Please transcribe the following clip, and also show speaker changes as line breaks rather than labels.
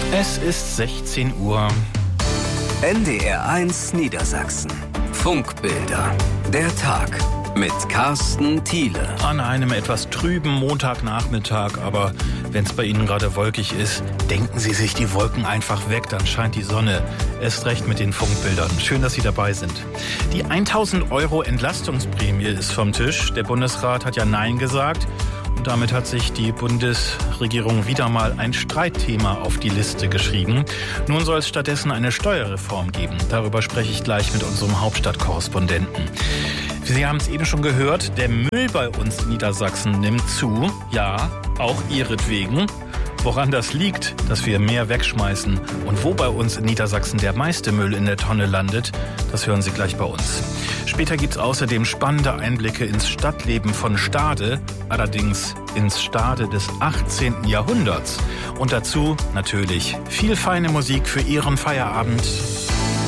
Es ist 16 Uhr.
NDR1 Niedersachsen. Funkbilder. Der Tag mit Carsten Thiele.
An einem etwas trüben Montagnachmittag, aber wenn es bei Ihnen gerade wolkig ist, denken Sie sich die Wolken einfach weg, dann scheint die Sonne. Erst recht mit den Funkbildern. Schön, dass Sie dabei sind. Die 1.000 € Entlastungsprämie ist vom Tisch. Der Bundesrat hat ja Nein gesagt. Und damit hat sich die Bundesregierung wieder mal ein Streitthema auf die Liste geschrieben. Nun soll es stattdessen eine Steuerreform geben. Darüber spreche ich gleich mit unserem Hauptstadtkorrespondenten. Sie haben es eben schon gehört, der Müll bei uns in Niedersachsen nimmt zu. Ja, auch ihretwegen. Woran das liegt, dass wir mehr wegschmeißen und wo bei uns in Niedersachsen der meiste Müll in der Tonne landet, das hören Sie gleich bei uns. Später gibt es außerdem spannende Einblicke ins Stadtleben von Stade, allerdings ins Stade des 18. Jahrhunderts. Und dazu natürlich viel feine Musik für Ihren Feierabend.